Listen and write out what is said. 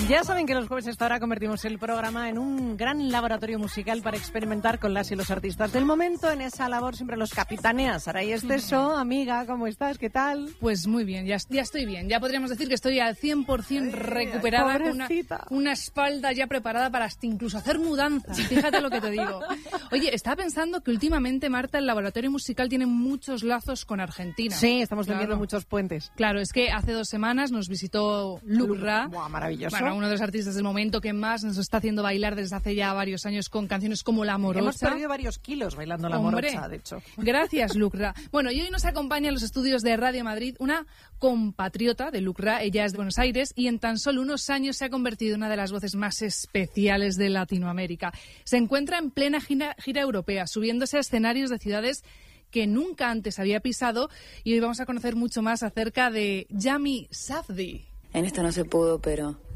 Ya saben que los jueves a esta hora convertimos el programa en un gran laboratorio musical para experimentar con las y los artistas del momento. En esa labor siempre los capitaneas. Saray Esteso, amiga, ¿cómo estás? ¿Qué tal? Pues muy bien, ya estoy bien. Ya podríamos decir que estoy al 100% recuperada, con una espalda ya preparada para hasta incluso hacer mudanzas. Fíjate lo que te digo. Oye, estaba pensando que últimamente, Marta, el laboratorio musical tiene muchos lazos con Argentina. Sí, estamos teniendo muchos puentes. Claro, es que hace 2 semanas nos visitó Lucra. Buah, maravilloso. Bueno, uno de los artistas del momento que más nos está haciendo bailar desde hace ya varios años con canciones como La Morocha. Hemos perdido varios kilos bailando La Morocha, de hecho. Gracias, Lucra. Bueno, y hoy nos acompaña en los estudios de Radio Madrid una compatriota de Lucra. Ella es de Buenos Aires y en tan solo unos años se ha convertido en una de las voces más especiales de Latinoamérica. Se encuentra en plena gira europea, subiéndose a escenarios de ciudades que nunca antes había pisado, y hoy vamos a conocer mucho más acerca de Yami Safdie. En esto no se pudo, pero